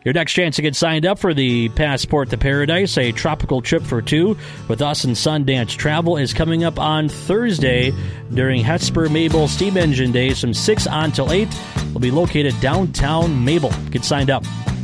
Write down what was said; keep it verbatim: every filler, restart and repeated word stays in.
Your next chance to get signed up for the Passport to Paradise, a tropical trip for two with us and Sundance Travel, is coming up on Thursday during Hesper Mabel Steam Engine Days from six on till eight. We'll be located downtown Mabel. Get signed up.